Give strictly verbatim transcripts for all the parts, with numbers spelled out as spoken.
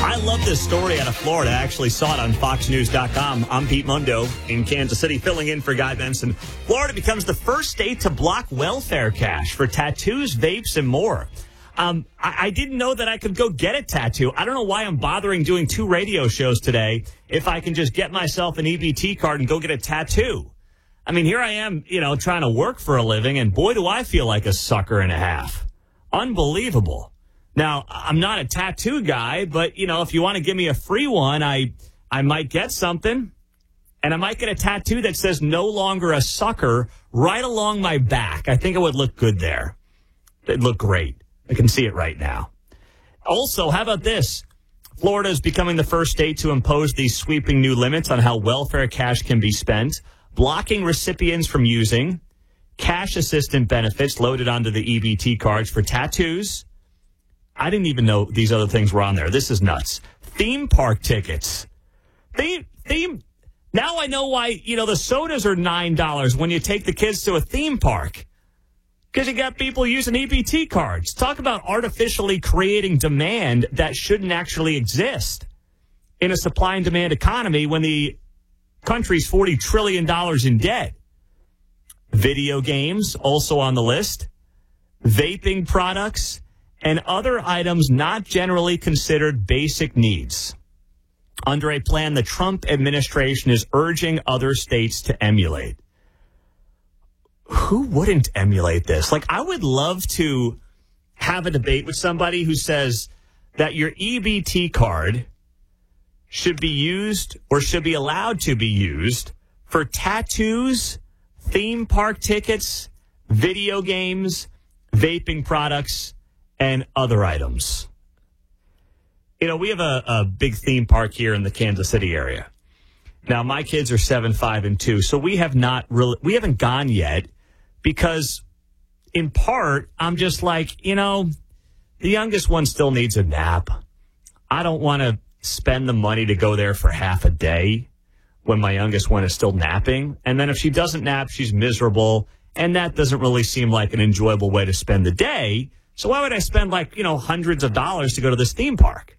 I love this story out of Florida. I actually saw it on fox news dot com. I'm Pete Mundo in Kansas City, filling in for Guy Benson. Florida becomes the first state to block welfare cash for tattoos, vapes, and more. Um, I, I didn't know that I could go get a tattoo. I don't know why I'm bothering doing two radio shows today if I can just get myself an E B T card and go get a tattoo. I mean, here I am, you know, trying to work for a living, and boy, do I feel like a sucker and a half. Unbelievable. Now, I'm not a tattoo guy, but, you know, if you want to give me a free one, I I might get something. And I might get a tattoo that says no longer a sucker right along my back. I think it would look good there. It'd look great. I can see it right now. Also, how about this? Florida is becoming the first state to impose these sweeping new limits on how welfare cash can be spent, blocking recipients from using cash assistant benefits loaded onto the E B T cards for tattoos. I didn't even know these other things were on there. This is nuts. Theme park tickets. Theme, theme. Now I know why, you know, the sodas are nine dollars when you take the kids to a theme park. Because you got people using E B T cards. Talk about artificially creating demand that shouldn't actually exist in a supply and demand economy when the country's forty trillion dollars in debt. Video games also on the list. Vaping products and other items not generally considered basic needs, under a plan the Trump administration is urging other states to emulate. Who wouldn't emulate this? Like, I would love to have a debate with somebody who says that your E B T card should be used or should be allowed to be used for tattoos, theme park tickets, video games, vaping products, and other items. You know, we have a, a big theme park here in the Kansas City area. Now, my kids are seven, five, and two, so we have not really, we haven't gone yet because, in part, I'm just like, you know, the youngest one still needs a nap. I don't want to spend the money to go there for half a day when my youngest one is still napping. And then if she doesn't nap, she's miserable, and that doesn't really seem like an enjoyable way to spend the day. So why would I spend, like, you know, hundreds of dollars to go to this theme park?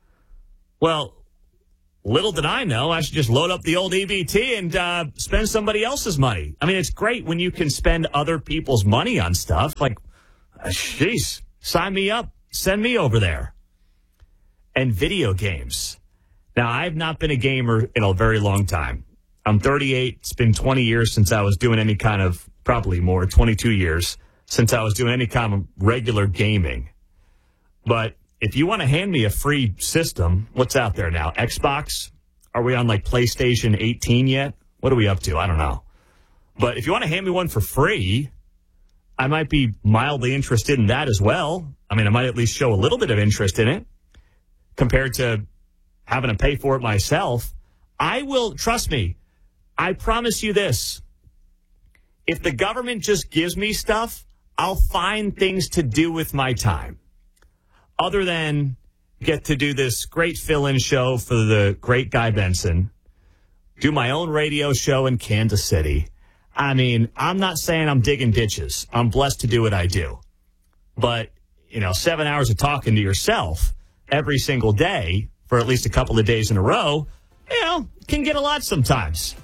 Well, little did I know, I should just load up the old E B T and uh, spend somebody else's money. I mean, it's great when you can spend other people's money on stuff. Like, jeez, sign me up. Send me over there. And video games. Now, I've not been a gamer in a very long time. I'm thirty-eight. It's been twenty years since I was doing any kind of, probably more, twenty-two years since I was doing any kind of regular gaming. But if you want to hand me a free system, what's out there now? Xbox? Are we on, like, PlayStation eighteen yet? What are we up to? I don't know. But if you want to hand me one for free, I might be mildly interested in that as well. I mean, I might at least show a little bit of interest in it compared to having to pay for it myself. I will, trust me, I promise you this. If the government just gives me stuff, I'll find things to do with my time. Other than get to do this great fill-in show for the great Guy Benson, do my own radio show in Kansas City. I mean, I'm not saying I'm digging ditches. I'm blessed to do what I do. But, you know, seven hours of talking to yourself every single day for at least a couple of days in a row, you know, can get a lot sometimes.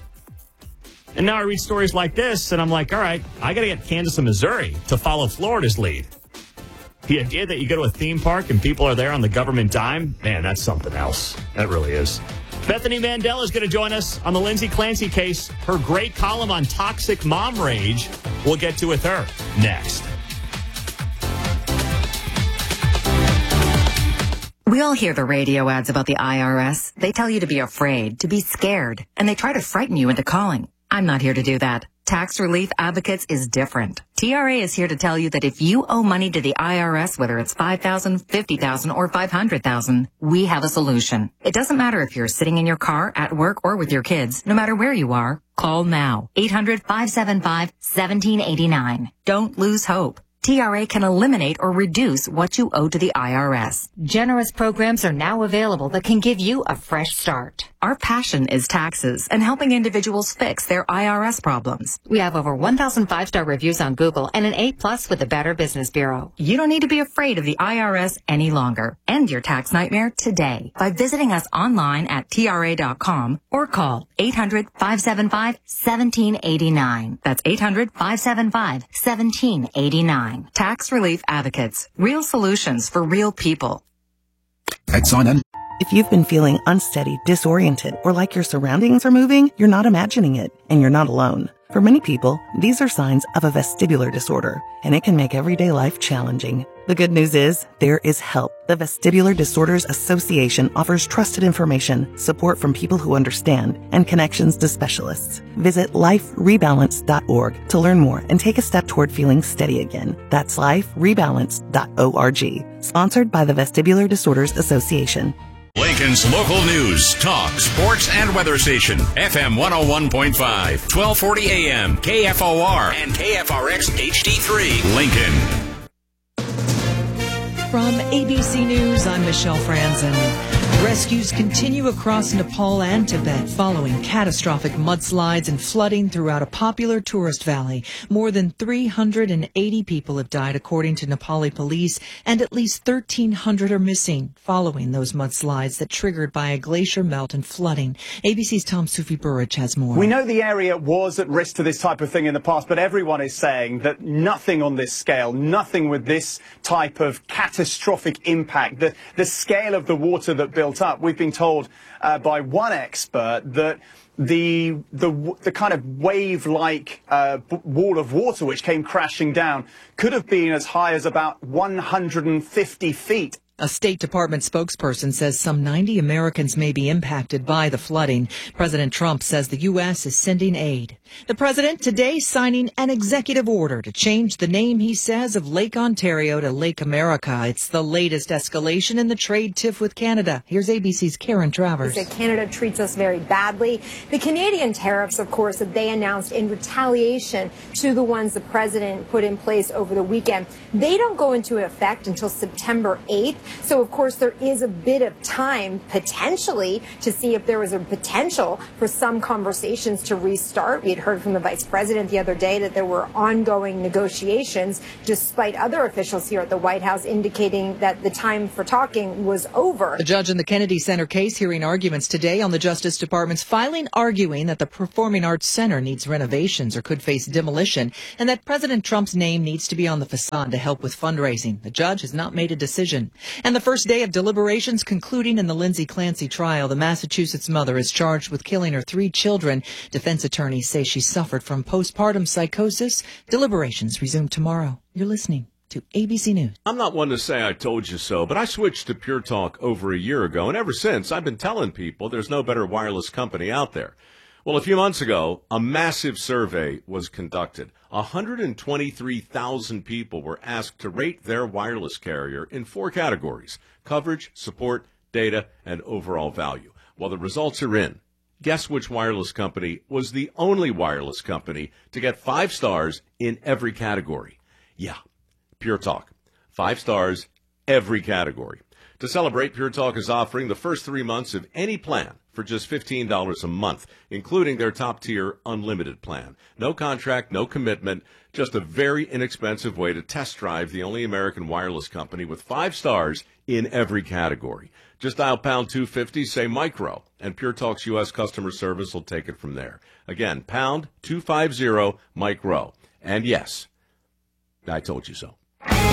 And now I read stories like this, and I'm like, all right, I got to get Kansas and Missouri to follow Florida's lead. The idea that you go to a theme park and people are there on the government dime, man, that's something else. That really is. Bethany Mandel is going to join us on the Lindsay Clancy case. Her great column on toxic mom rage. We'll get to with her next. We all hear the radio ads about the I R S. They tell you to be afraid, to be scared, and they try to frighten you into calling. I'm not here to do that. Tax Relief Advocates is different. T R A is here to tell you that if you owe money to the I R S, whether it's five thousand dollars, fifty thousand dollars, or five hundred thousand dollars, we have a solution. It doesn't matter if you're sitting in your car, at work, or with your kids. No matter where you are, call now. eight hundred, five seven five, one seven eight nine. Don't lose hope. T R A can eliminate or reduce what you owe to the I R S. Generous programs are now available that can give you a fresh start. Our passion is taxes and helping individuals fix their I R S problems. We have over one thousand five-star reviews on Google and an A plus with the Better Business Bureau. You don't need to be afraid of the I R S any longer. End your tax nightmare today by visiting us online at T R A dot com or call eight hundred, five seven five, one seven eight nine. That's eight hundred, five seven five, one seven eight nine. Tax Relief Advocates. Real solutions for real people. At Simon. If you've been feeling unsteady, disoriented, or like your surroundings are moving, you're not imagining it, and you're not alone. For many people, these are signs of a vestibular disorder, and it can make everyday life challenging. The good news is, there is help. The Vestibular Disorders Association offers trusted information, support from people who understand, and connections to specialists. Visit life rebalance dot org to learn more and take a step toward feeling steady again. That's life rebalance dot org. Sponsored by the Vestibular Disorders Association. Lincoln's local news, talk, sports, and weather station. F M one oh one point five, twelve forty A M, K F O R, and K F R X H D three, Lincoln. From A B C News, I'm Michelle Franzen. Rescues continue across Nepal and Tibet following catastrophic mudslides and flooding throughout a popular tourist valley. More than three hundred eighty people have died, according to Nepali police, and at least thirteen hundred are missing following those mudslides that triggered by a glacier melt and flooding. A B C's Tom Sufi Burrage has more. We know the area was at risk to this type of thing in the past, but everyone is saying that nothing on this scale, nothing with this type of catastrophic impact, the, the scale of the water that built up. We've been told uh, by one expert that the the the kind of wave-like uh, wall of water which came crashing down could have been as high as about one hundred fifty feet. A State Department spokesperson says some ninety Americans may be impacted by the flooding. President Trump says the U S is sending aid. The president today signing an executive order to change the name, he says, of Lake Ontario to Lake America. It's the latest escalation in the trade tiff with Canada. Here's A B C's Karen Travers. Canada treats us very badly. The Canadian tariffs, of course, that they announced in retaliation to the ones the president put in place over the weekend, they don't go into effect until September eighth. So, of course, there is a bit of time, potentially, to see if there was a potential for some conversations to restart. We had heard from the vice president the other day that there were ongoing negotiations, despite other officials here at the White House indicating that the time for talking was over. The judge in the Kennedy Center case hearing arguments today on the Justice Department's filing arguing that the Performing Arts Center needs renovations or could face demolition, and that President Trump's name needs to be on the facade to help with fundraising. The judge has not made a decision. And the first day of deliberations concluding in the Lindsay Clancy trial, the Massachusetts mother is charged with killing her three children. Defense attorneys say she suffered from postpartum psychosis. Deliberations resume tomorrow. You're listening to A B C News. I'm not one to say I told you so, but I switched to Pure Talk over a year ago, and ever since I've been telling people there's no better wireless company out there. Well, a few months ago, a massive survey was conducted. one hundred twenty-three thousand people were asked to rate their wireless carrier in four categories: coverage, support, data, and overall value. Well, the results are in. Guess which wireless company was the only wireless company to get five stars in every category? Yeah, Pure Talk. Five stars, every category. To celebrate, Pure Talk is offering the first three months of any plan for just fifteen dollars a month, including their top-tier unlimited plan. No contract, no commitment, just a very inexpensive way to test drive the only American wireless company with five stars in every category. Just dial pound two fifty, say micro, and Pure Talk's U S customer service will take it from there. Again, pound two fifty, micro. And yes, I told you so.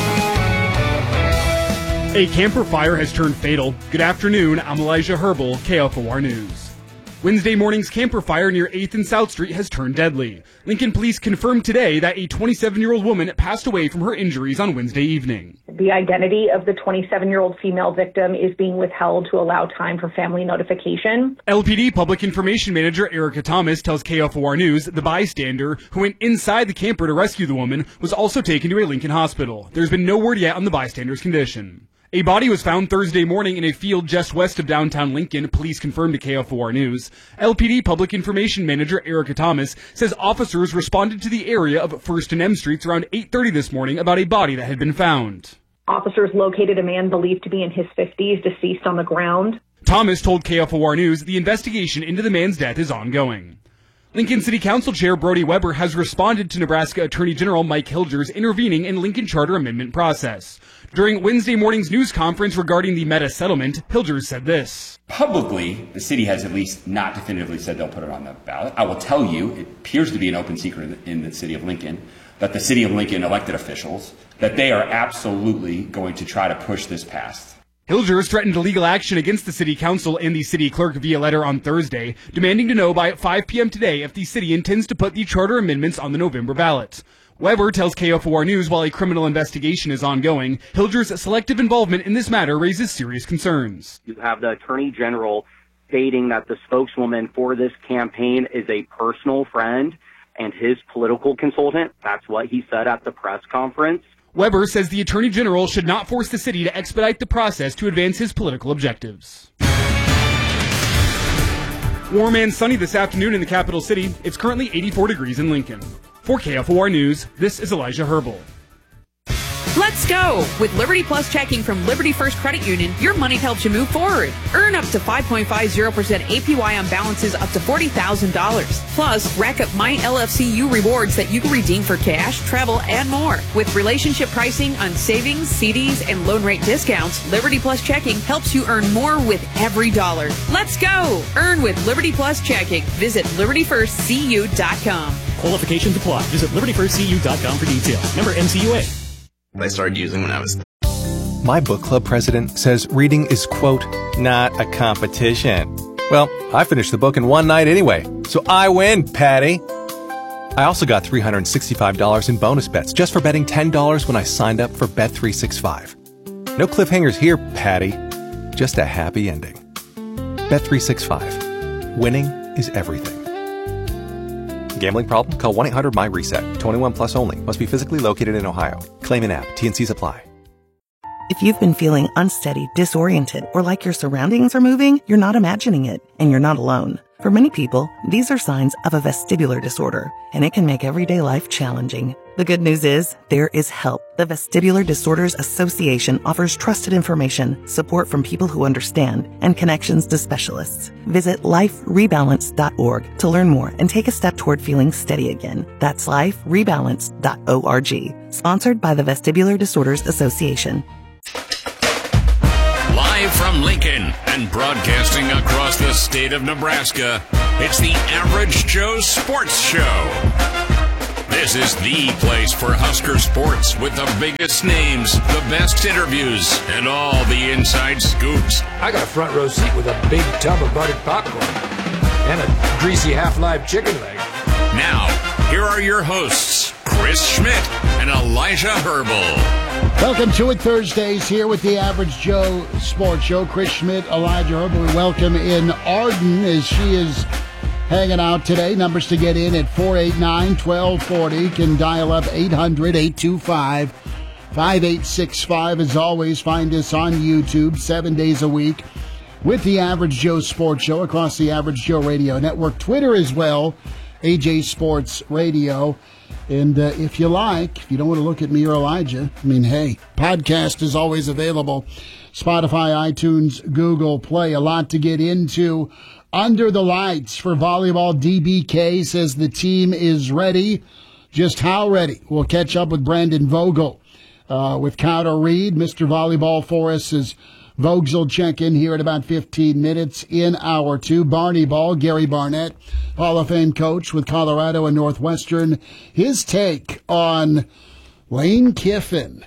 A camper fire has turned fatal. Good afternoon, I'm Elijah Herbal, K F O R News. Wednesday morning's camper fire near eighth and South Street has turned deadly. Lincoln police confirmed today that a twenty-seven-year-old woman passed away from her injuries on Wednesday evening. The identity of the twenty-seven-year-old female victim is being withheld to allow time for family notification. L P D Public Information Manager Erica Thomas tells K F O R News the bystander who went inside the camper to rescue the woman was also taken to a Lincoln hospital. There's been no word yet on the bystander's condition. A body was found Thursday morning in a field just west of downtown Lincoln, police confirmed to K F O R News. L P D Public Information Manager Erica Thomas says officers responded to the area of First and M Streets around eight thirty this morning about a body that had been found. Officers located a man believed to be in his fifties, deceased on the ground. Thomas told K F O R News the investigation into the man's death is ongoing. Lincoln City Council Chair Brody Weber has responded to Nebraska Attorney General Mike Hilgers intervening in Lincoln Charter Amendment process. During Wednesday morning's news conference regarding the Meta settlement, Hilgers said this. Publicly, the city has at least not definitively said they'll put it on the ballot. I will tell you, it appears to be an open secret in the, in the city of Lincoln, that the city of Lincoln elected officials, that they are absolutely going to try to push this past. Hilgers threatened legal action against the city council and the city clerk via letter on Thursday, demanding to know by five p.m. today if the city intends to put the charter amendments on the November ballot. Weber tells K F O R News while a criminal investigation is ongoing, Hilgers' selective involvement in this matter raises serious concerns. You have the Attorney General stating that the spokeswoman for this campaign is a personal friend and his political consultant. That's what he said at the press conference. Weber says the Attorney General should not force the city to expedite the process to advance his political objectives. Warm and sunny this afternoon in the capital city. It's currently eighty-four degrees in Lincoln. For K F O R News, this is Elijah Herbal. Let's go! With Liberty Plus checking from Liberty First Credit Union, your money helps you move forward. Earn up to five point five zero percent A P Y on balances up to forty thousand dollars. Plus, rack up My L F C U rewards that you can redeem for cash, travel, and more. With relationship pricing on savings, C Ds, and loan rate discounts, Liberty Plus checking helps you earn more with every dollar. Let's go! Earn with Liberty Plus checking. Visit liberty first c u dot com. Qualifications apply. Visit liberty first c u dot com for details. Member N C U A. I started using when I was... My book club president says reading is, quote, not a competition. Well, I finished the book in one night anyway, so I win, Patty. I also got three hundred sixty-five dollars in bonus bets just for betting ten dollars when I signed up for Bet three sixty-five. No cliffhangers here, Patty. Just a happy ending. Bet three sixty-five. Winning is everything. Gambling problem? Call one eight hundred M Y reset. twenty-one plus only. Must be physically located in Ohio. Claim in app. T and C's apply. If you've been feeling unsteady, disoriented, or like your surroundings are moving, you're not imagining it, and you're not alone. For many people, these are signs of a vestibular disorder, and it can make everyday life challenging. The good news is, there is help. The Vestibular Disorders Association offers trusted information, support from people who understand, and connections to specialists. Visit life rebalance dot org to learn more and take a step toward feeling steady again. That's life rebalance dot org. Sponsored by the Vestibular Disorders Association. Live from Lincoln and broadcasting across the state of Nebraska, it's the Average Joe Sports Show. This is the place for Husker sports with the biggest names, the best interviews, and all the inside scoops. I got a front row seat with a big tub of buttered popcorn and a greasy half-live chicken leg. Now, here are your hosts, Chris Schmidt and Elijah Herbal. Welcome to it, Thursdays here with the Average Joe Sports Show. Chris Schmidt, Elijah Herbal. We welcome in Arden as she is hanging out today. Numbers to get in at four eight nine, one two four zero. You can dial up eight hundred, eight two five, five eight six five. As always, find us on YouTube seven days a week with the Average Joe Sports Show across the Average Joe Radio Network. Twitter as well, A J Sports Radio. And uh, if you like, if you don't want to look at me or Elijah, I mean, hey, podcast is always available. Spotify, iTunes, Google Play. A lot to get into. Under the lights for volleyball. D B K says the team is ready. Just how ready? We'll catch up with Brandon Vogel. Uh, with Carter Reed, Mister Volleyball for us is Vogues will check in here at about fifteen minutes in hour two. Barney Ball, Gary Barnett, Hall of Fame coach with Colorado and Northwestern. His take on Lane Kiffin.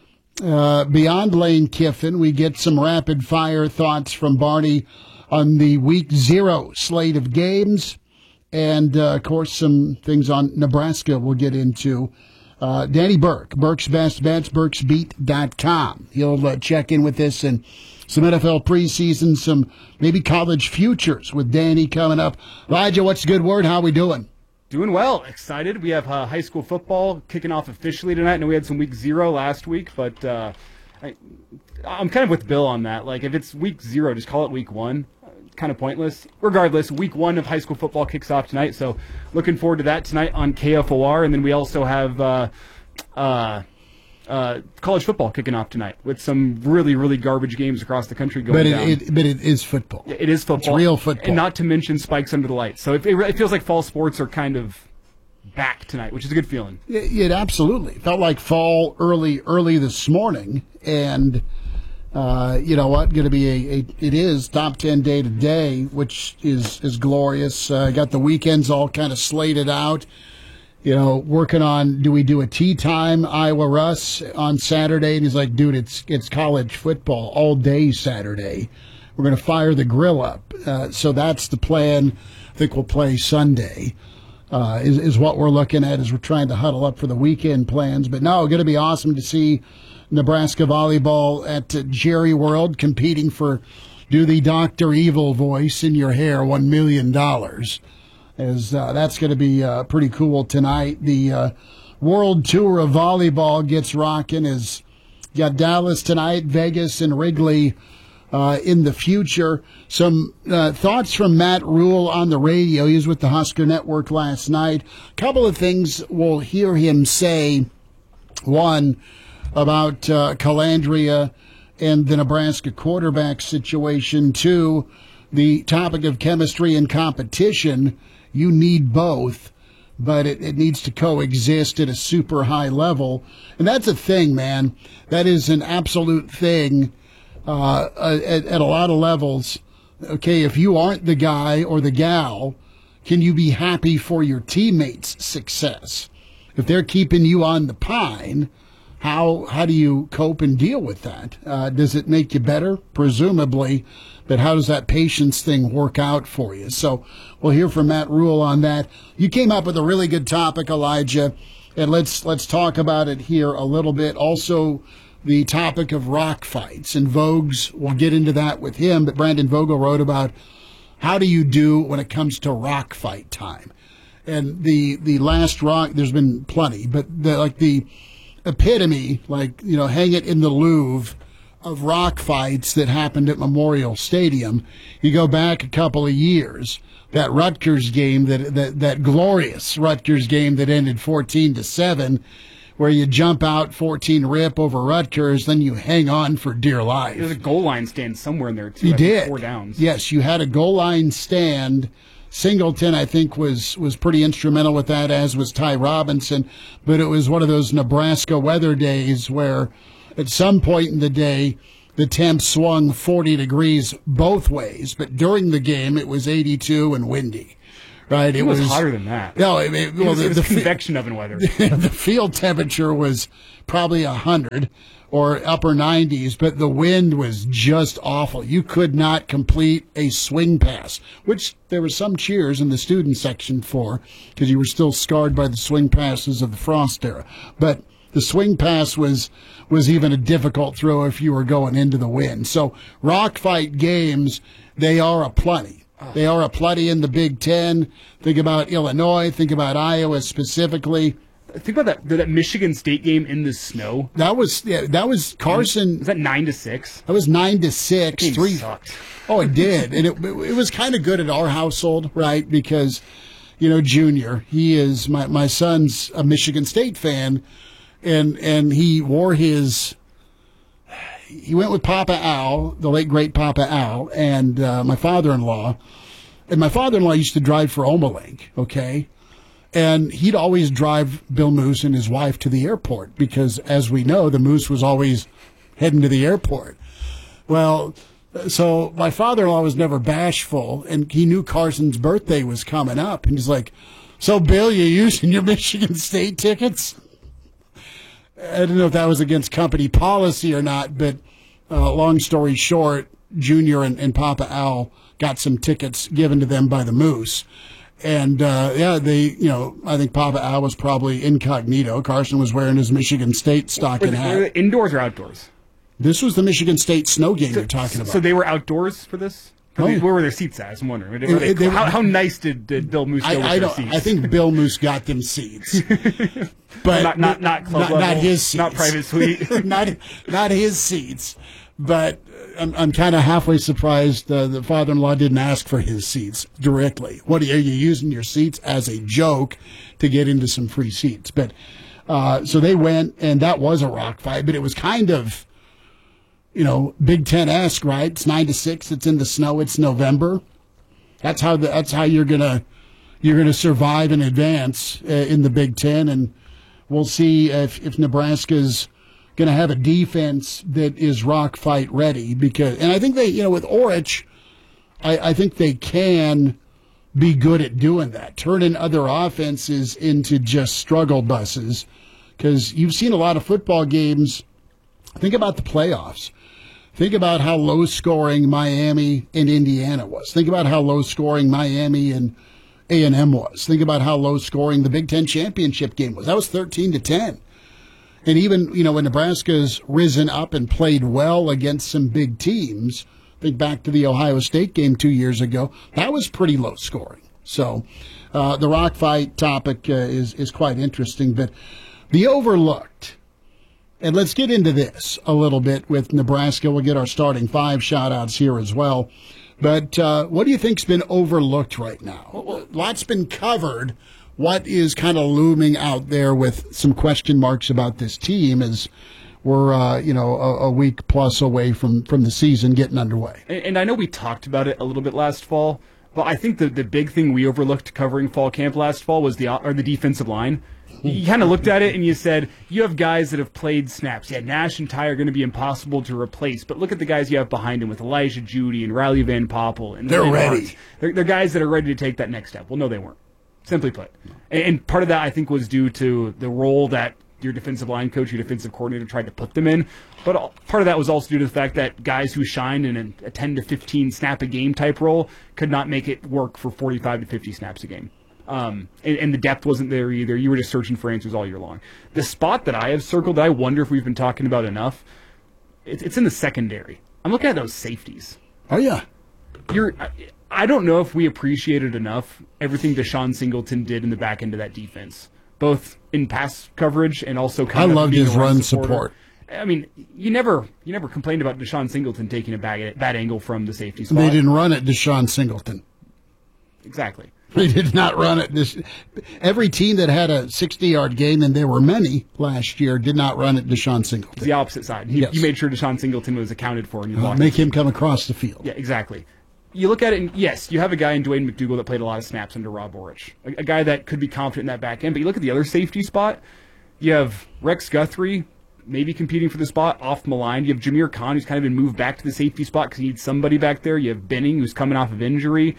Uh, beyond Lane Kiffin, we get some rapid-fire thoughts from Barney on the week zero slate of games. And, uh, of course, some things on Nebraska we'll get into. Uh, Danny Burke, Burke's Best Bets, burks beat dot com. He'll uh, check in with this and some N F L preseason, some maybe college futures with Danny coming up. Elijah, what's the good word? How we doing? Doing well. Excited. We have uh, high school football kicking off officially tonight. I know we had some week zero last week, but uh, I, I'm kind of with Bill on that. Like, if it's week zero, just call it week one. Kind of pointless. Regardless, week one of high school football kicks off tonight, so looking forward to that tonight on K F O R. And then we also have uh, uh, uh, college football kicking off tonight with some really, really garbage games across the country going but it, down. It, but it is football. Yeah, it is football. It's real football. And not to mention spikes under the lights. So it, it, it feels like fall sports are kind of back tonight, which is a good feeling. It, it absolutely felt like fall early, early this morning, and uh, you know what? Going to be a, a it is top ten day today, which is is glorious. Uh, got the weekends all kind of slated out. You know, working on do we do a tea time Iowa Russ on Saturday? And he's like, dude, it's it's college football all day Saturday. We're going to fire the grill up. Uh, so that's the plan. I think we'll play Sunday. Uh, is, is what we're looking at as we're trying to huddle up for the weekend plans. But no, going to be awesome to see Nebraska volleyball at uh, Jerry World competing for do the Doctor Evil voice in your hair one million dollars. As uh, that's going to be uh, pretty cool tonight. The uh, World Tour of Volleyball gets rocking. As you got Dallas tonight, Vegas, and Wrigley uh, in the future. Some uh, thoughts from Matt Rule on the radio. He was with the Husker Network last night. A couple of things we'll hear him say. One, about uh, Calandria and the Nebraska quarterback situation. Two, the topic of chemistry and competition. You need both, but it, it needs to coexist at a super high level. And that's a thing, man. That is an absolute thing uh, at, at a lot of levels. Okay, if you aren't the guy or the gal, can you be happy for your teammates' success? If they're keeping you on the pine, how how do you cope and deal with that? Uh, does it make you better? Presumably. But how does that patience thing work out for you? So we'll hear from Matt Rule on that. You came up with a really good topic, Elijah, and let's let's talk about it here a little bit. Also, the topic of rock fights and Vogues. We'll get into that with him. But Brandon Vogel wrote about how do you do when it comes to rock fight time. And the the last rock, there's been plenty, but the, like the epitome, like, you know, hang it in the Louvre of rock fights that happened at Memorial Stadium. You go back a couple of years, that Rutgers game, that that, that glorious Rutgers game that ended fourteen to seven, where you jump out fourteen rip over Rutgers, then you hang on for dear life. There's a goal line stand somewhere in there, too. You did. Four downs. Yes, you had a goal line stand. Singleton, I think, was, was pretty instrumental with that, as was Ty Robinson. But it was one of those Nebraska weather days where at some point in the day, the temp swung forty degrees both ways. But during the game, it was eighty-two and windy. Right? It, it was, was hotter than that. No, it, it, well, it was, the, it was the convection oven weather. The field temperature was probably one hundred or upper nineties, but the wind was just awful. You could not complete a swing pass, which there were some cheers in the student section for, because you were still scarred by the swing passes of the Frost era. But the swing pass was was even a difficult throw if you were going into the wind. So rock fight games, they are aplenty. They are aplenty in the Big Ten. Think about Illinois. Think about Iowa specifically. Think about that that Michigan State game in the snow. That was yeah, that was Carson. Was that nine to six? That was nine to six. That game three. Sucked. Oh, it did, and it it was kind of good at our household, right? Because, you know, Junior, he is my my son's a Michigan State fan, and and he wore his. He went with Papa Al, the late great Papa Al, and uh, my father-in-law. And my father-in-law used to drive for Omalink, okay? And he'd always drive Bill Moose and his wife to the airport because, as we know, the Moose was always heading to the airport. Well, so my father-in-law was never bashful, and he knew Carson's birthday was coming up. And he's like, so, Bill, you using your Michigan State tickets? I don't know if that was against company policy or not, but uh, long story short, Junior and, and Papa Al got some tickets given to them by the Moose. And, uh, yeah, they, you know, I think Papa Al was probably incognito. Carson was wearing his Michigan State stocking hat. Were they indoors or outdoors? This was the Michigan State snow game so, you're talking about. So they were outdoors for this? Oh. Oh. Where were their seats at? I'm wondering. Were they, It- they- how, how nice did, did Bill Moose go I, with I their don't. seats? I think Bill Moose got them seats, but not not not club not, level, not his seats, not private suite, not not his seats. But I'm I'm kind of halfway surprised uh, the father-in-law didn't ask for his seats directly. What are you, are you using your seats as a joke to get into some free seats? But uh, so they went, and that was a rock fight. But it was kind of, you know, Big Ten-esque, right? It's nine to six. It's in the snow. It's November. That's how the, that's how you're gonna you're gonna survive and advance uh, in the Big Ten, and we'll see if if Nebraska's going to have a defense that is rock fight ready. Because, and I think they, you know, with Orich, I, I think they can be good at doing that, turning other offenses into just struggle buses. Because you've seen a lot of football games. Think about the playoffs. Think about how low scoring Miami and Indiana was. Think about how low scoring Miami and A and M was. Think about how low scoring the Big Ten championship game was. That was thirteen to ten. And even, you know, when Nebraska's risen up and played well against some big teams, think back to the Ohio State game two years ago, that was pretty low scoring. So uh, the rock fight topic uh, is, is quite interesting. But the overlooked, and let's get into this a little bit with Nebraska. We'll get our starting five shout-outs here as well. But uh, what do you think's been overlooked right now? Lots been covered. What is kind of looming out there with some question marks about this team as we're, uh, you know, a, a week plus away from, from the season getting underway? And, and I know we talked about it a little bit last fall, but I think the, the big thing we overlooked covering fall camp last fall was the or the defensive line. You kind of looked at it and you said, you have guys that have played snaps. Yeah, Nash and Ty are going to be impossible to replace, but look at the guys you have behind him with Elijah Judy and Riley Van Poppel. And They're Lynn ready. Hart. They're, they're guys that are ready to take that next step. Well, no, they weren't. Simply put. And, and part of that, I think, was due to the role that your defensive line coach, your defensive coordinator tried to put them in. But all, part of that was also due to the fact that guys who shined in a, a ten to fifteen snap a game type role could not make it work for forty-five to fifty snaps a game. Um, and, and the depth wasn't there either. You were just searching for answers all year long. The spot that I have circled, that I wonder if we've been talking about enough, it's, it's in the secondary. I'm looking at those safeties. Oh, yeah. You're... I, I don't know if we appreciated enough everything Deshaun Singleton did in the back end of that defense, both in pass coverage and also kind I of loved being his a run supporter. support. I mean, you never you never complained about Deshaun Singleton taking a bad, bad angle from the safety spot. They didn't run it Deshaun Singleton. Exactly. They did not run it. This every team that had a sixty-yard game, and there were many last year, did not run it Deshaun Singleton. It's the opposite side. You, Yes. you made sure Deshaun Singleton was accounted for, and you Uh, blocked make it. him come across the field. Yeah, exactly. You look at it, and yes, you have a guy in Dwayne McDougal that played a lot of snaps under Rob Orich, a, a guy that could be confident in that back end. But you look at the other safety spot, you have Rex Guthrie maybe competing for the spot off maligned. You have Jameer Khan, who's kind of been moved back to the safety spot because he needs somebody back there. You have Benning, who's coming off of injury.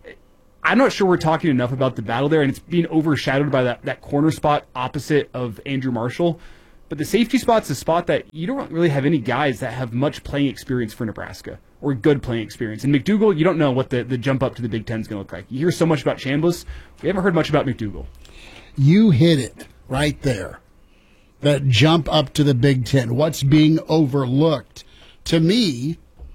I'm not sure we're talking enough about the battle there, and it's being overshadowed by that, that corner spot opposite of Andrew Marshall. But the safety spot's a spot that you don't really have any guys that have much playing experience for Nebraska or good playing experience. And McDougal, you don't know what the, the jump up to the Big Ten is going to look like. You hear so much about Chambliss. We haven't heard much about McDougal. You hit it right there. That jump up to the Big Ten. What's being overlooked? To me,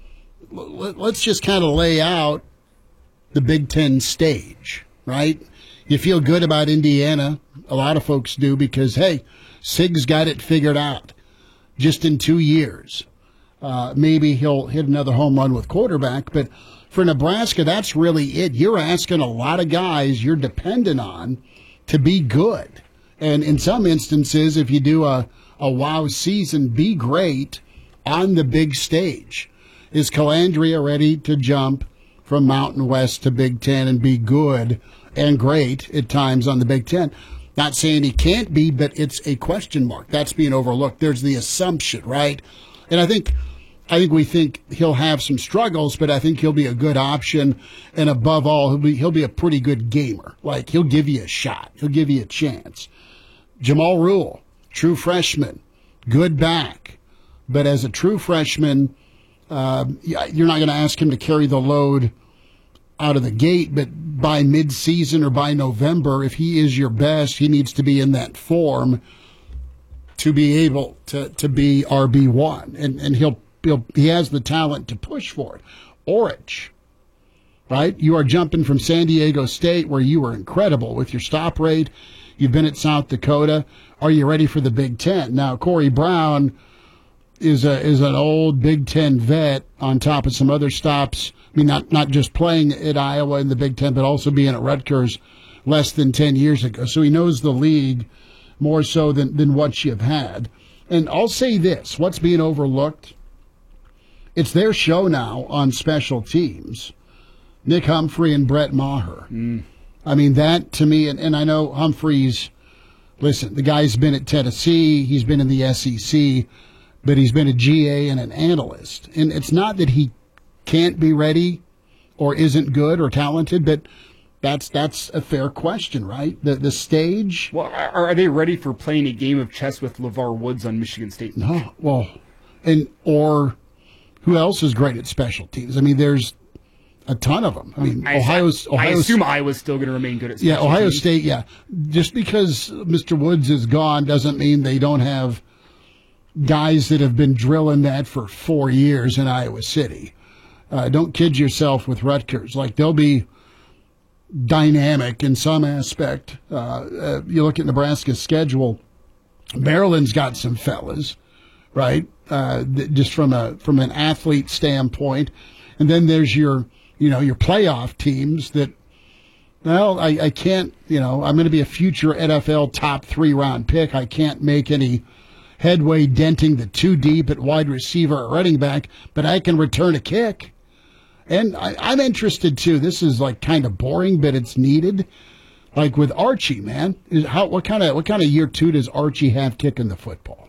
l- let's just kind of lay out the Big Ten stage, right? You feel good about Indiana. A lot of folks do because, hey, Sig's got it figured out just in two years. Uh, maybe he'll hit another home run with quarterback, but for Nebraska, that's really it. You're asking a lot of guys you're dependent on to be good. And in some instances, if you do a, a wow season, be great on the big stage. Is Calandria ready to jump from Mountain West to Big Ten and be good and great at times on the Big Ten? Not saying he can't be, but it's a question mark. That's being overlooked. There's the assumption, right? And I think I think we think he'll have some struggles, but I think he'll be a good option. And above all, he'll be he'll be a pretty good gamer. Like, he'll give you a shot. He'll give you a chance. Jamal Rule, true freshman, good back. But as a true freshman, uh, you're not going to ask him to carry the load out of the gate, but by mid-season or by November, if he is your best, he needs to be in that form to be able to, to be R B one. And and he'll, he'll he has the talent to push for it. Orich, right? You are jumping from San Diego State, where you were incredible with your stop rate. You've been at South Dakota. Are you ready for the Big Ten? Now, Corey Brown is a is an old Big Ten vet on top of some other stops. I mean, not not just playing at Iowa in the Big Ten, but also being at Rutgers less than ten years ago. So he knows the league more so than, than what you've had. And I'll say this, what's being overlooked? It's their show now on special teams. Nick Humphrey and Brett Maher. Mm. I mean, that to me, and, and I know Humphreys, listen, the guy's been at Tennessee, he's been in the S E C, but he's been a G A and an analyst. And it's not that he can't be ready or isn't good or talented, but that's that's a fair question, right? The the stage. Well, are, are they ready for playing a game of chess with LeVar Woods on Michigan State? No. Well, and or who else is great at special teams? I mean, there's a ton of them. I mean, I, Ohio's. I Ohio's, assume Iowa's still going to remain good at special yeah, Ohio teams. State. Yeah, just because Mister Woods is gone doesn't mean they don't have guys that have been drilling that for four years in Iowa City. Uh, don't kid yourself with Rutgers. Like, they'll be dynamic in some aspect. Uh, uh, you look at Nebraska's schedule. Maryland's got some fellas, right? Uh, th- just from a from an athlete standpoint, and then there's your you know your playoff teams that. Well, I, I can't. You know, I'm going to be a future N F L top three round pick. I can't make any headway denting the two deep at wide receiver or running back, but I can return a kick. And I, I'm interested too. This is like kind of boring, but it's needed. Like with Archie, man, is how what kind of what kind of year two does Archie have kicking the football?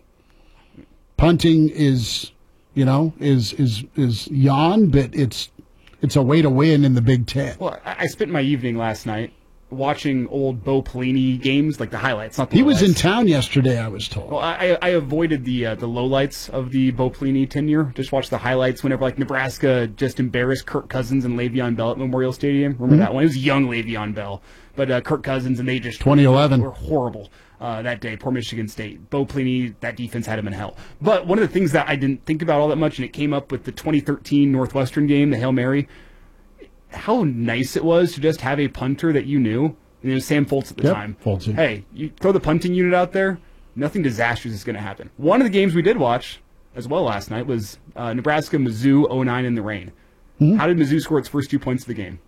Punting is, you know, is is is yawn, but it's it's a way to win in the Big Ten. Well, I I spent my evening last night watching old Bo Pelini games, like the highlights. Not the He was in lowlights. town yesterday, I was told. Well, I, I avoided the uh, the lowlights of the Bo Pelini tenure. Just watched the highlights whenever, like, Nebraska just embarrassed Kirk Cousins and Le'Veon Bell at Memorial Stadium. Remember Mhm. that one? It was young Le'Veon Bell, but uh, Kirk Cousins, and they just twenty eleven were horrible uh, that day. Poor Michigan State. Bo Pelini, that defense had him in hell. But one of the things that I didn't think about all that much, and it came up with the twenty thirteen Northwestern game, the Hail Mary, how nice it was to just have a punter that you knew. And it was Sam Foltz at the Yep, time. Foltzy. Hey, you throw the punting unit out there, nothing disastrous is going to happen. One of the games we did watch as well last night was uh, Nebraska-Mizzou oh nine in the rain. Mm-hmm. How did Mizzou score its first two points of the game?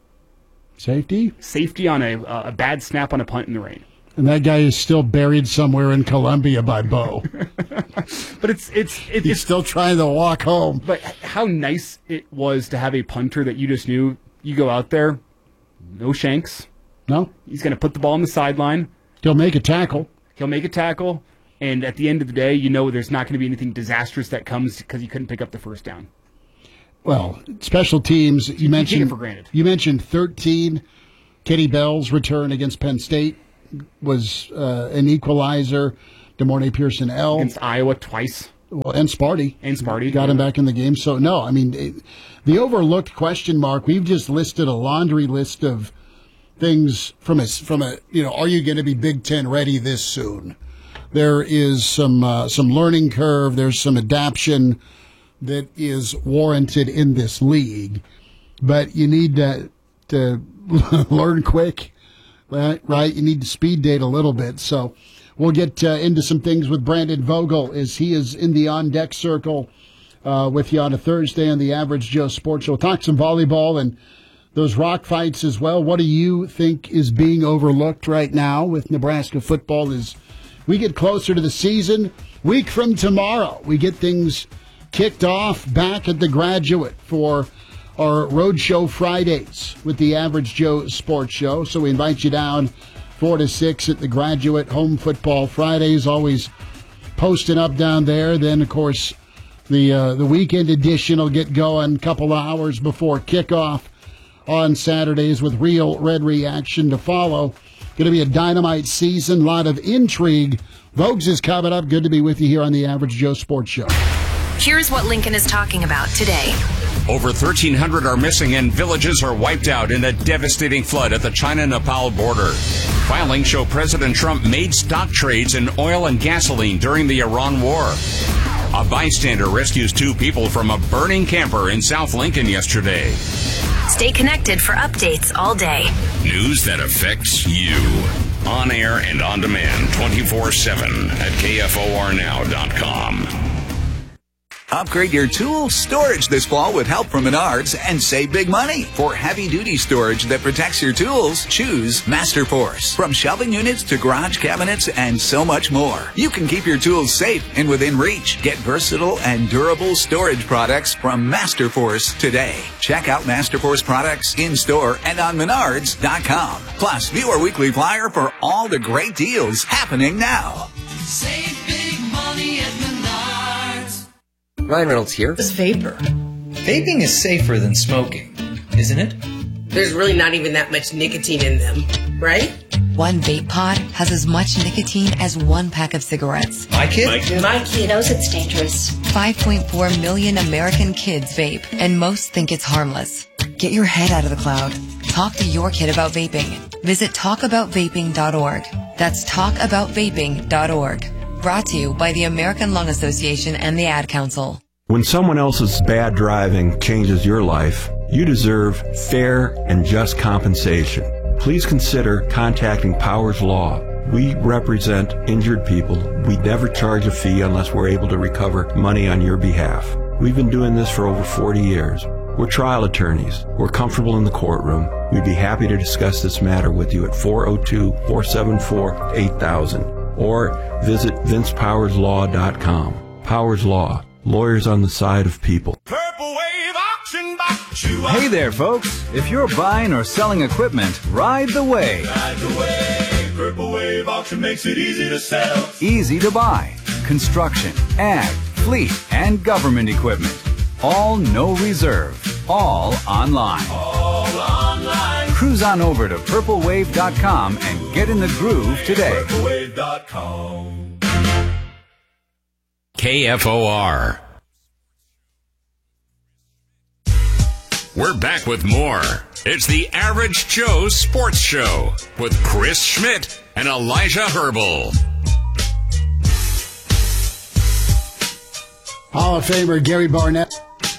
Safety? Safety on a, uh, a bad snap on a punt in the rain. And that guy is still buried somewhere in Columbia by Bo. But it's it's it's, He's still trying to walk home. But how nice it was to have a punter that you just knew you go out there, no shanks. No. He's going to put the ball on the sideline. He'll make a tackle. He'll make a tackle. And at the end of the day, you know there's not going to be anything disastrous that comes because you couldn't pick up the first down. Well, special teams, you, You mentioned take it for granted. You mentioned thirteen. Kenny Bell's return against Penn State was uh, an equalizer. DeMornay Pearson-L. Against Iowa twice. Well, and Sparty. And Sparty. Got him back in the game. So, no, I mean, it, the overlooked question mark, we've just listed a laundry list of things from a, from a you know, are you going to be Big Ten ready this soon? There is some uh, some learning curve. There's some adaption that is warranted in this league, but you need to, to learn quick, right? Right? You need to speed date a little bit. So we'll get uh, into some things with Brandon Vogel as he is in the on deck circle uh, with you on a Thursday on the Average Joe Sports Show. We'll talk some volleyball and those rock fights as well. What do you think is being overlooked right now with Nebraska football as we get closer to the season? Week from tomorrow, we get things kicked off back at the Graduate for our Roadshow Fridays with the Average Joe Sports Show. So we invite you down four to six at the Graduate. Home Football Fridays, always posting up down there. Then, of course, the uh, the weekend edition will get going a couple hours before kickoff on Saturdays with real Red reaction to follow. Going to be a dynamite season, a lot of intrigue. Vogues is coming up. Good to be with you here on the Average Joe Sports Show. Here's what Lincoln is talking about today. Over thirteen hundred are missing and villages are wiped out in a devastating flood at the China-Nepal border. Filings show President Trump made stock trades in oil and gasoline during the Iran war. A bystander rescues two people from a burning camper in South Lincoln yesterday. Stay connected for updates all day. News that affects you. On air and on demand twenty-four seven at K F O R now dot com. Upgrade your tool storage this fall with help from Menards and save big money. For heavy-duty storage that protects your tools, choose Masterforce. From shelving units to garage cabinets and so much more. You can keep your tools safe and within reach. Get versatile and durable storage products from Masterforce today. Check out Masterforce products in-store and on Menards dot com. Plus, view our weekly flyer for all the great deals happening now. Save big money at Menards. Ryan Reynolds here. This vapor. Vaping is safer than smoking, isn't it? There's really not even that much nicotine in them, right? One vape pod has as much nicotine as one pack of cigarettes. My kid? My kid. My kid knows it's dangerous. five point four million American kids vape, and most think it's harmless. Get your head out of the cloud. Talk to your kid about vaping. Visit talk about vaping dot org. That's talk about vaping dot org. Brought to you by the American Lung Association and the Ad Council. When someone else's bad driving changes your life, you deserve fair and just compensation. Please consider contacting Powers Law. We represent injured people. We never charge a fee unless we're able to recover money on your behalf. We've been doing this for over forty years. We're trial attorneys. We're comfortable in the courtroom. We'd be happy to discuss this matter with you at four oh two, four seven four, eight thousand or visit vince powers law dot com. Powers Law, lawyers on the side of people. Hey there, folks. If you're buying or selling equipment, ride the wave. Ride the wave. Purple Wave Auction makes it easy to sell. Easy to buy. Construction, ag, fleet, and government equipment. All no reserve. All online. All online. Cruise on over to purple wave dot com and get in the groove today. purple wave dot com. K F O R. We're back with more. It's the Average Joe Sports Show with Chris Schmidt and Elijah Herbel. Hall of Famer Gary Barnett.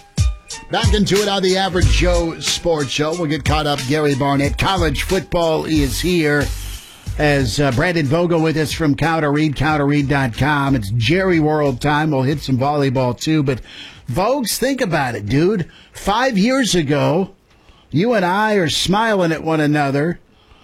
Back into it on the Average Joe Sports Show. We'll get caught up. Gary Barnett. College football is here. As uh, Brandon Vogel with us from Counter Read, counter read dot com. It's Jerry World time. We'll hit some volleyball too. But, Vogues, think about it, dude. Five years ago, you and I are smiling at one another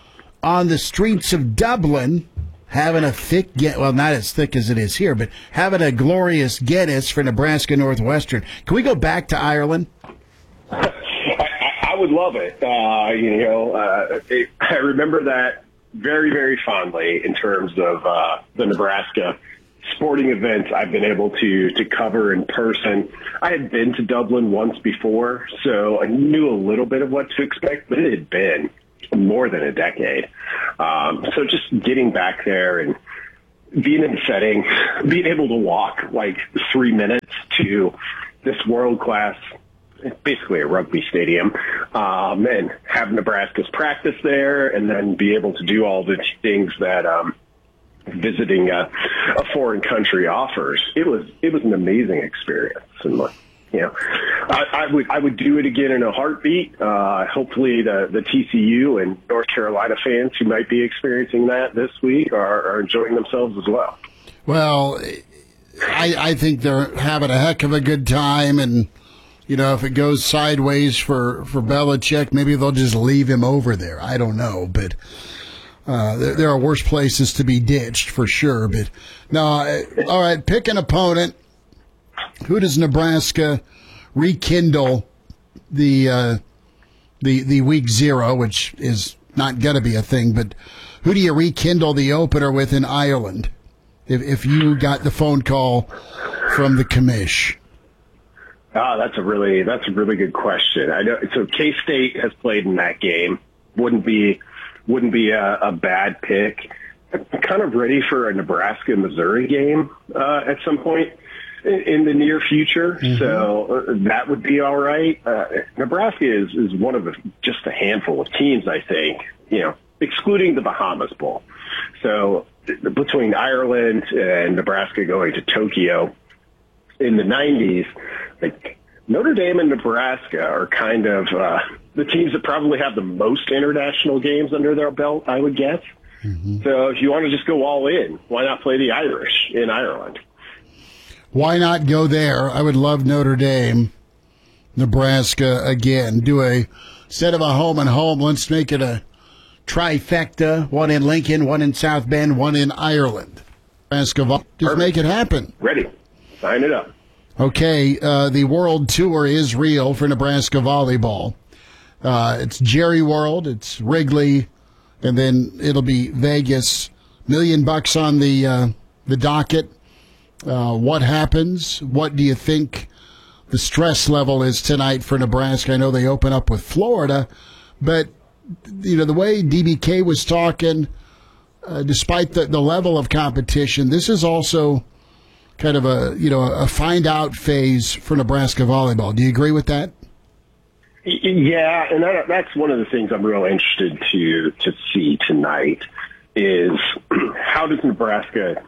on the streets of Dublin, having a thick, well, not as thick as it is here, but having a glorious Guinness for Nebraska Northwestern. Can we go back to Ireland? I, I would love it. Uh, you know, uh, it, I remember that very, very fondly in terms of uh, the Nebraska sporting events I've been able to to cover in person. I had been to Dublin once before, so I knew a little bit of what to expect, but it had been more than a decade. Um, so just getting back there and being in the setting, being able to walk like three minutes to this world-class, basically a rugby stadium, um, and have Nebraska's practice there, and then be able to do all the things that um, visiting a, a foreign country offers. It was it was an amazing experience, and you know, I, I would I would do it again in a heartbeat. Uh, hopefully, the the T C U and North Carolina fans who might be experiencing that this week are, are enjoying themselves as well. Well, I, I think they're having a heck of a good time, and you know, if it goes sideways for, for Belichick, maybe they'll just leave him over there. I don't know, but uh, there, there are worse places to be ditched for sure. But no, all right, pick an opponent. Who does Nebraska rekindle the uh, the the week zero, which is not going to be a thing? But who do you rekindle the opener with in Ireland? If if you got the phone call from the commish. Ah, that's a really that's a really good question. I know. So K-State has played in that game. Wouldn't be wouldn't be a, a bad pick. I'm kind of ready for a Nebraska Missouri game uh, at some point in, in the near future. Mm-hmm. So uh, that would be all right. Uh, Nebraska is is one of the, just a handful of teams, I think. You know, excluding the Bahamas Bowl. So between Ireland and Nebraska going to Tokyo, in the nineties, like Notre Dame and Nebraska are kind of uh, the teams that probably have the most international games under their belt, I would guess. Mm-hmm. So if you want to just go all in, why not play the Irish in Ireland? Why not go there? I would love Notre Dame, Nebraska again. Do a instead of a home and home, let's make it a trifecta. One in Lincoln, one in South Bend, one in Ireland. Nebraska, just Perfect. Make it happen. Ready. Sign it up. Okay, uh, the World Tour is real for Nebraska volleyball. Uh, it's Jerry World, it's Wrigley, and then it'll be Vegas. Million bucks on the uh, the docket. Uh, what happens? What do you think the stress level is tonight for Nebraska? I know they open up with Florida, but you know the way D B K was talking, uh, despite the, the level of competition, this is also kind of a you know a find out phase for Nebraska volleyball. Do you agree with that? Yeah, and that, that's one of the things I'm real interested to to see tonight is how does Nebraska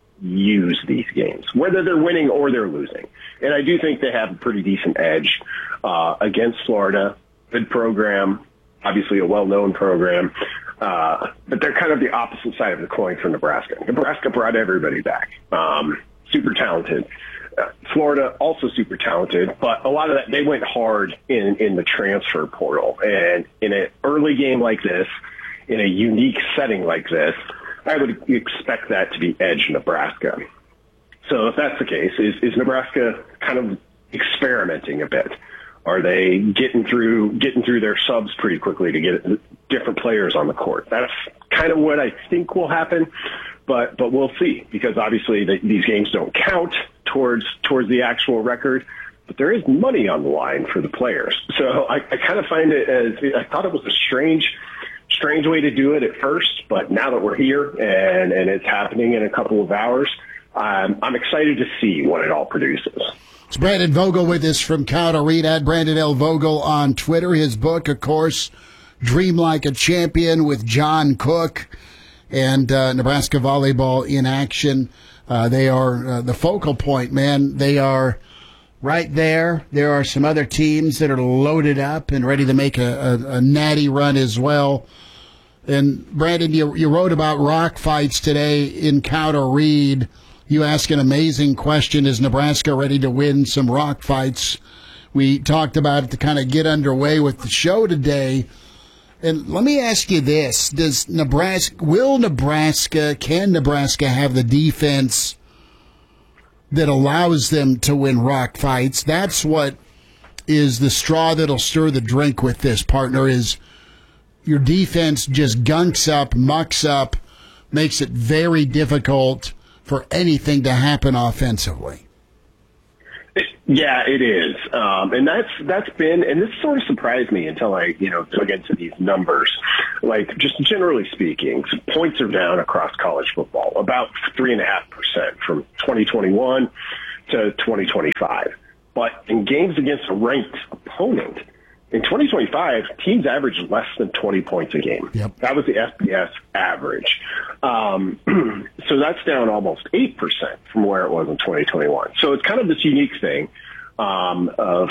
use these games, whether they're winning or they're losing. And I do think they have a pretty decent edge uh, against Florida. Good program, obviously a well-known program, uh, but they're kind of the opposite side of the coin for Nebraska. Nebraska brought everybody back, um, super talented. Uh, Florida also super talented, but a lot of that, they went hard in, in the transfer portal. And in an early game like this, in a unique setting like this, I would expect that to be edge Nebraska. So if that's the case, is, is Nebraska kind of experimenting a bit? Are they getting through getting through their subs pretty quickly to get different players on the court? That's kind of what I think will happen, but but we'll see, because obviously the, these games don't count towards towards the actual record, but there is money on the line for the players. So I, I kind of find it as I thought it was a strange. Strange way to do it at first, but now that we're here and, and it's happening in a couple of hours, um, I'm excited to see what it all produces. It's Brandon Vogel with us from Cal to Read at Brandon L. Vogel on Twitter. His book, of course, Dream Like a Champion with John Cook and uh, Nebraska Volleyball in Action. Uh, they are uh, the focal point, man. They are right there. There are some other teams that are loaded up and ready to make a, a, a natty run as well. And, Brandon, you, you wrote about rock fights today in Cal to Read. You ask an amazing question, is Nebraska ready to win some rock fights? We talked about it to kind of get underway with the show today. And let me ask you this. Does Nebraska, will Nebraska, can Nebraska have the defense that allows them to win rock fights? That's what is the straw that'll stir the drink with this, partner, is your defense just gunks up, mucks up, makes it very difficult for anything to happen offensively. It, yeah, it is. Um, and that's that's been, and this sort of surprised me until I, you know, dug into these numbers. Like, just generally speaking, points are down across college football, about three point five percent from twenty twenty-one to twenty twenty-five. But in games against a ranked opponent, in twenty twenty-five, teams averaged less than twenty points a game. Yep. That was the F B S average. Um, so that's down almost eight percent from where it was in twenty twenty-one. So it's kind of this unique thing um, of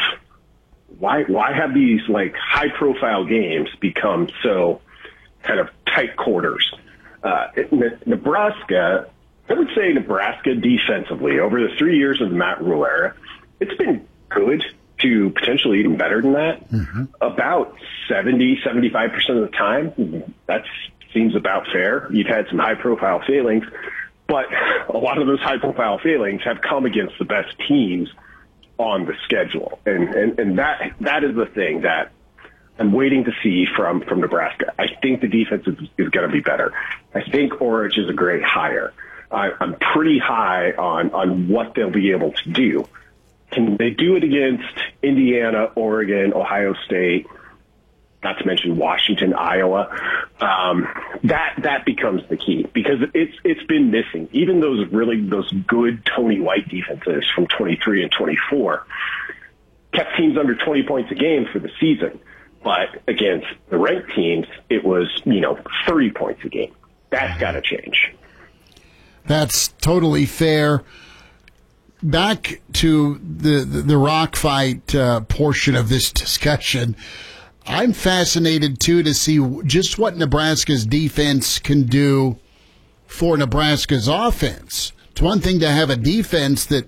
why why have these like high profile games become so kind of tight quarters? Uh, it, Nebraska, I would say Nebraska defensively over the three years of the Matt Rhule era, it's been good to potentially even better than that. Mm-hmm. About seventy, seventy-five percent of the time, that seems about fair. You've had some high-profile failings, but a lot of those high-profile failings have come against the best teams on the schedule. And, and, and that that is the thing that I'm waiting to see from, from Nebraska. I think the defense is, is going to be better. I think Orich is a great hire. I, I'm pretty high on, on what they'll be able to do. Can they do it against Indiana, Oregon, Ohio State, not to mention Washington, Iowa? Um, that that becomes the key, because it's it's been missing. Even those really those good Tony White defenses from twenty-three and twenty-four kept teams under twenty points a game for the season. But against the ranked teams, it was, you know, thirty points a game. That's got to change. That's totally fair. back to the, the, the rock fight uh, portion of this discussion, I'm fascinated, too, to see just what Nebraska's defense can do for Nebraska's offense. It's one thing to have a defense that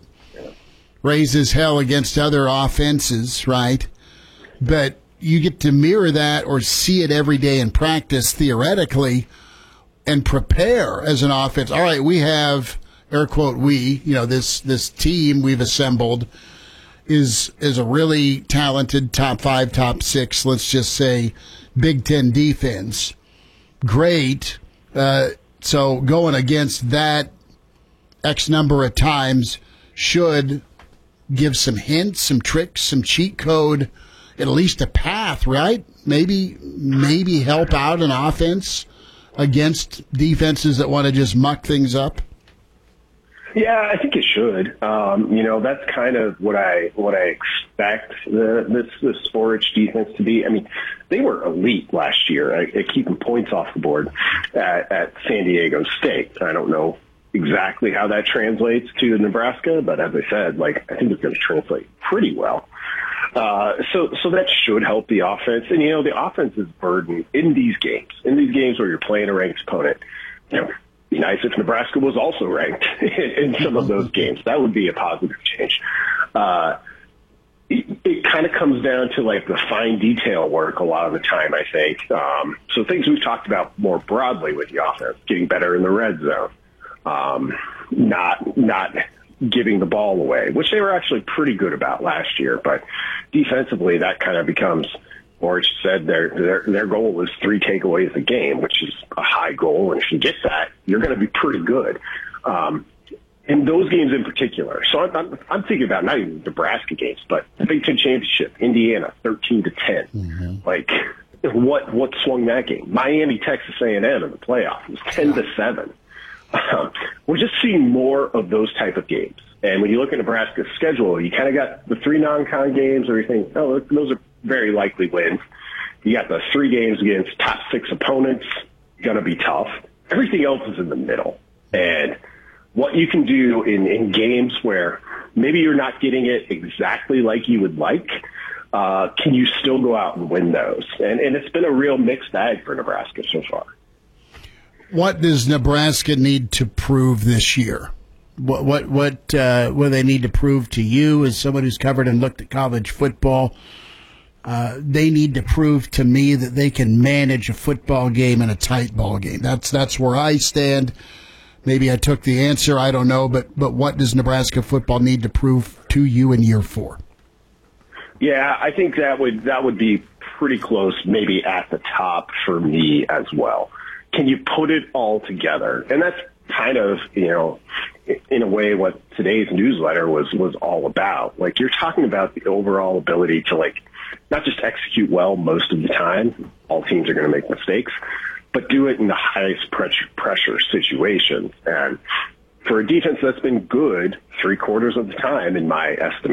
raises hell against other offenses, right? But you get to mirror that or see it every day in practice, theoretically, and prepare as an offense. All right, we have, air quote, we, you know, this this team we've assembled is is a really talented top five, top six, let's just say, Big Ten defense. Great. Uh, so going against that X number of times should give some hints, some tricks, some cheat code, at least a path, right? Maybe maybe help out an offense against defenses that want to just muck things up. Yeah, I think it should. Um, you know, that's kind of what I what I expect the, this this Orich defense to be. I mean, they were elite last year at, at keeping points off the board at, at San Diego State. I don't know exactly how that translates to Nebraska, but as I said, like I think it's going to translate pretty well. Uh, so, so that should help the offense. And you know, the offense's burden in these games, in these games where you're playing a ranked opponent, you know, it'd be nice if Nebraska was also ranked in, in some of those games. That would be a positive change. Uh, it, it kind of comes down to like the fine detail work a lot of the time, I think. Um, so things we've talked about more broadly with the offense, getting better in the red zone. Um, not, not giving the ball away, which they were actually pretty good about last year. But defensively, that kind of becomes, Orich said their, their, their goal was three takeaways a game, which is a high goal. And if you get that, you're going to be pretty good. Um, in those games in particular. So I'm, I'm, I'm thinking about not even Nebraska games, but the Big Ten Championship, Indiana, thirteen to ten. Mm-hmm. Like, what, what swung that game? Miami, Texas A and M in the playoff was ten to seven. Um, we're just seeing more of those type of games. And when you look at Nebraska's schedule, you kind of got the three non-con games where you think, oh, those are very likely wins. You got the three games against top six opponents, going to be tough. Everything else is in the middle. And what you can do in, in games where maybe you're not getting it exactly like you would like, uh, can you still go out and win those? And, and it's been a real mixed bag for Nebraska so far. What does Nebraska need to prove this year? What what what uh, what do they need to prove to you as someone who's covered and looked at college football? Uh, they need to prove to me that they can manage a football game and a tight ball game. That's that's where I stand. Maybe I took the answer. I don't know, but but what does Nebraska football need to prove to you in year four? Yeah, I think that would that would be pretty close, maybe at the top for me as well. Can you put it all together? And that's kind of, you know, in a way what today's newsletter was, was all about. Like, you're talking about the overall ability to, like, not just execute well most of the time. All teams are going to make mistakes, but do it in the highest pressure, pressure situations. And for a defense that's been good three quarters of the time, in my estimation,